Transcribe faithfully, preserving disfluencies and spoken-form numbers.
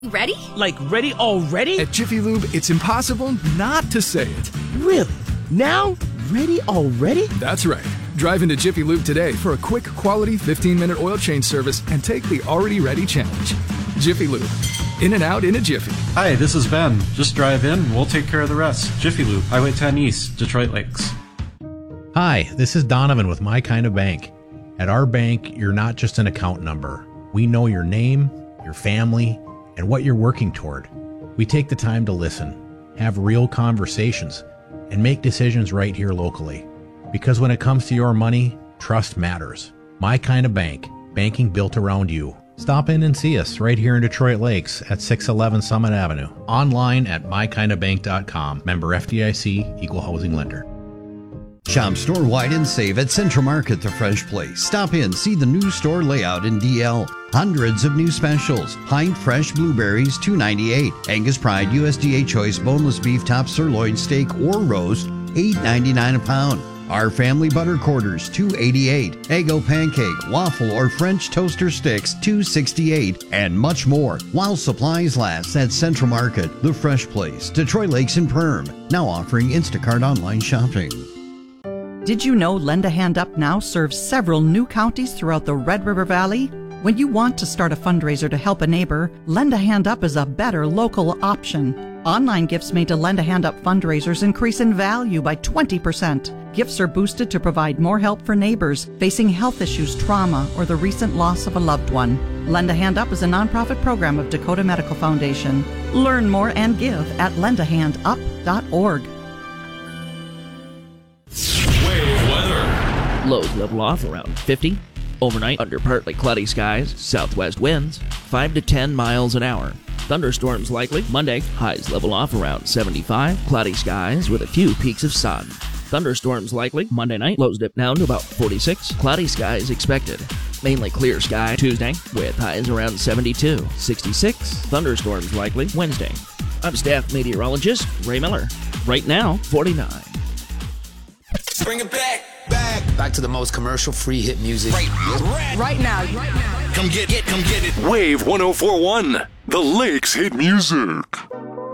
Ready? Like ready already? At Jiffy Lube, it's impossible not to say it. Really? Now? Ready already? That's right. Drive into Jiffy Lube today for a quick, quality fifteen-minute oil change service and take the already ready challenge. Jiffy Lube. In and out in a jiffy. Hi, this is Ben. Just drive in, we'll take care of the rest. Jiffy Lube, Highway ten East, Detroit Lakes. Hi, this is Donovan with My Kind of Bank. At our bank, you're not just an account number. We know your name, your family, and what you're working toward. We take the time to listen, have real conversations, and make decisions right here locally. Because when it comes to your money, trust matters. My Kind of Bank, banking built around you. Stop in and see us right here in Detroit Lakes at six eleven Summit Avenue. Online at my kind of bank dot com. Member F D I C, Equal Housing Lender. Shop store-wide and save at Central Market, the Fresh Place. Stop in, see the new store layout in D L. Hundreds of new specials. Pint fresh blueberries, two ninety-eight. Angus Pride U S D A Choice boneless beef top sirloin steak or roast, eight ninety-nine a pound. Our family butter quarters, two eighty-eight. Eggo pancake, waffle or French toaster sticks, two sixty-eight, and much more. While supplies last at Central Market, the Fresh Place, Detroit Lakes and Perm. Now offering Instacart online shopping. Did you know Lend a Hand Up now serves several new counties throughout the Red River Valley? When you want to start a fundraiser to help a neighbor, Lend a Hand Up is a better local option. Online gifts made to Lend a Hand Up fundraisers increase in value by twenty percent. Gifts are boosted to provide more help for neighbors facing health issues, trauma, or the recent loss of a loved one. Lend a Hand Up is a nonprofit program of Dakota Medical Foundation. Learn more and give at lend a hand up dot org. Wave weather. Lows level off around fifty. Overnight, under partly cloudy skies, southwest winds, five to ten miles an hour. Thunderstorms likely. Monday, highs level off around seventy-five. Cloudy skies with a few peaks of sun. Thunderstorms likely. Monday night, lows dip down to about forty-six. Cloudy skies expected. Mainly clear sky Tuesday with highs around seventy-two. sixty-six. Thunderstorms likely Wednesday. I'm staff meteorologist Ray Miller. Right now, forty-nine. Bring it back. Back. Back to the most commercial-free hit music. Right, right, Right now. Right now. Come get it. Come get it. Wave one oh four point one. The Lakes hit music.